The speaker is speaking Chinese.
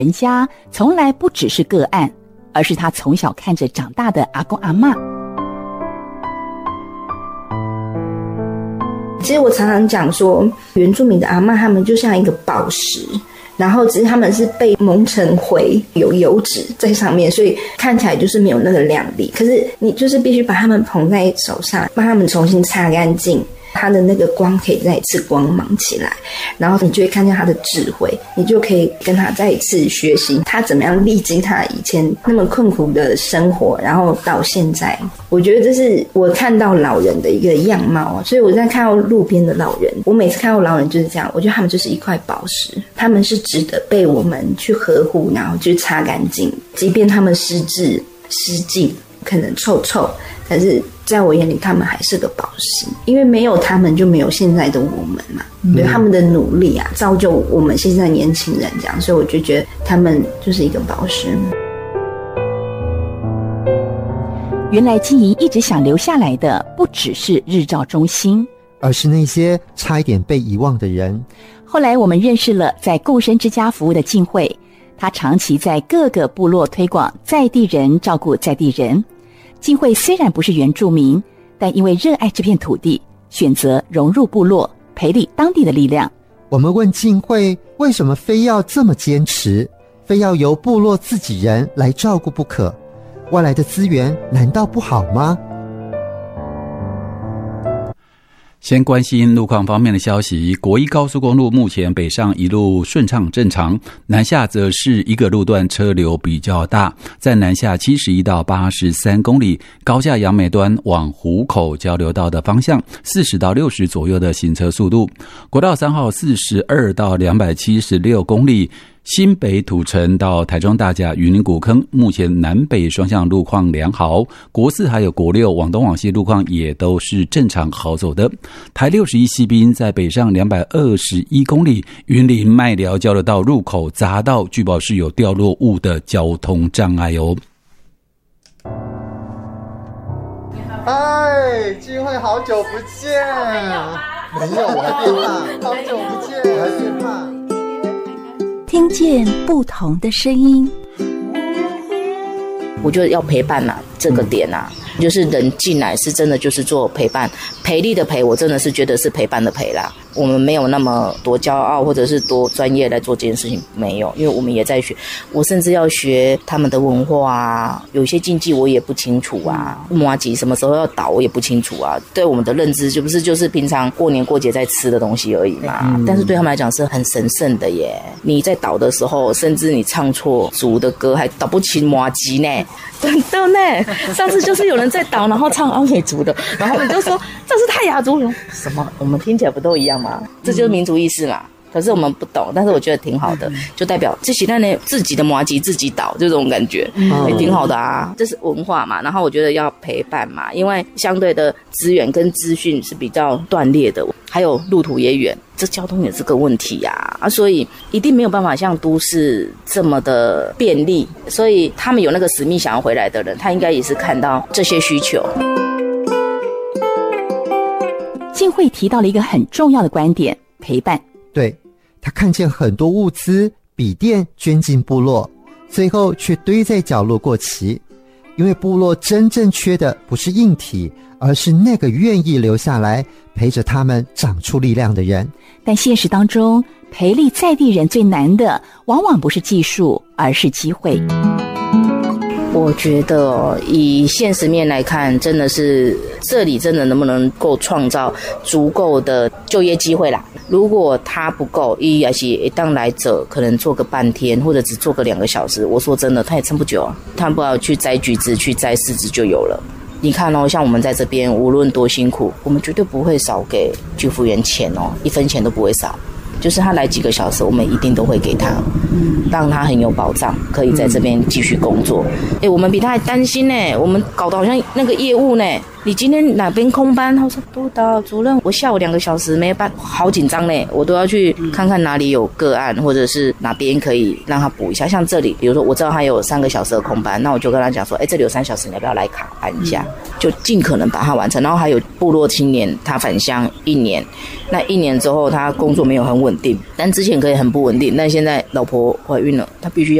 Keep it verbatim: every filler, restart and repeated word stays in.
人家从来不只是个案，而是他从小看着长大的阿公阿嬷。 其实我常常讲说，原住民的阿嬷他们就像一个宝石，然后只是他们是被蒙成灰，有油脂在上面，所以看起来就是没有那个亮丽。可是你就是必须把他们捧在手上，帮他们重新擦干净，他的那个光可以再一次光芒起来，然后你就会看见他的智慧，你就可以跟他再一次学习他怎么样历经他以前那么困苦的生活，然后到现在。我觉得这是我看到老人的一个样貌，所以我在看到路边的老人，我每次看到老人就是这样，我觉得他们就是一块宝石，他们是值得被我们去呵护，然后去擦干净，即便他们失智失净，可能臭臭，但是在我眼里他们还是个宝石，因为没有他们就没有现在的我们嘛。对、嗯、他们的努力啊，造就我们现在年轻人这样，所以我就觉得他们就是一个宝石。 原来金莹一直想留下来的不只是日照中心， 而是那些差一点被遗忘的人。 后来我们认识了在共生之家服务的静慧，她长期在各个部落推广在地人照顾在地人。静慧虽然不是原住民，但因为热爱这片土地，选择融入部落，培力当地的力量。 我们问静慧为什么非要这么坚持，非要由部落自己人来照顾不可？外来的资源难道不好吗？ 先关心路况方面的消息，国一高速公路目前北上一路顺畅正常，南下则是一个路段车流比较大，在南下七十一到八十三公里，高架杨梅端往湖口交流道的方向四十到六十左右的行车速度。国道三号四十二到两百七十六公里，新北土城到台中大甲云林古坑，目前南北双向路况良好，国四还有国六往东往西路况也都是正常好走的。台六十一西滨在北上两百二十一公里，云林麦寮交流道入口匝道据报是有掉落物的交通障碍哦。 哎，金慧好久不见。没有，我还变胖。好久不见，我还变胖。 听见不同的声音， 我觉得要陪伴啊，这个点啊，就是人进来是真的就是做陪伴，陪力的陪，我真的是觉得是陪伴的陪啦。我们没有那么多骄傲或者是多专业来做这件事情，没有，因为我们也在学，我甚至要学他们的文化啊，有些禁忌我也不清楚啊，麻糬什么时候要倒我也不清楚啊，对我们的认知就不是就是平常过年过节在吃的东西而已嘛、嗯、但是对他们来讲是很神圣的耶。你在倒的时候，甚至你唱错族的歌还倒不起麻糬呢，真的呢。上次就是有人在倒，然后唱阿美族的，然后你就说这是泰雅族人，什么我们听起来不都一样吗？这就是民族意识嘛。可是我们不懂，但是我觉得挺好的，就代表自己那呢自己的麻糬自己倒，这种感觉也、嗯、挺好的啊。这是文化嘛，然后我觉得要陪伴嘛，因为相对的资源跟资讯是比较断裂的，还有路途也远，这交通也是个问题呀、啊，所以一定没有办法像都市这么的便利，所以他们有那个使命想要回来的人，他应该也是看到这些需求。 静慧提到了一个很重要的观点，陪伴。 对，他看见很多物资笔电捐进部落，最后却堆在角落过期，因为部落真正缺的不是硬体，而是那个愿意留下来陪着他们长出力量的人。 但现实当中，培力在地人最难的往往不是技术，而是机会。 我觉得以现实面来看，真的是这里真的能不能够创造足够的就业机会啦。如果他不够，伊也是一当来者可能做个半天，或者只做个两个小时，我说真的他也撑不久啊。他不要去摘橘子，去摘柿子就有了。你看哦，像我们在这边无论多辛苦，我们绝对不会少给居服员钱哦，一分钱都不会少。就是他来几个小时，我们一定都会给他，让他很有保障，可以在这边继续工作。哎，我们比他还担心呢，我们搞得好像那个业务呢， 你今天哪边空班？他说督导主任，我下午两个小时没班，好紧张嘞，我都要去看看哪里有个案，或者是哪边可以让他补一下。像这里，比如说我知道他有三个小时的空班，那我就跟他讲说，哎，这里有三小时，你要不要来卡班一下？就尽可能把它完成。然后还有部落青年，他返乡一年，那一年之后他工作没有很稳定，但之前可以很不稳定，但现在老婆怀孕了，他必须要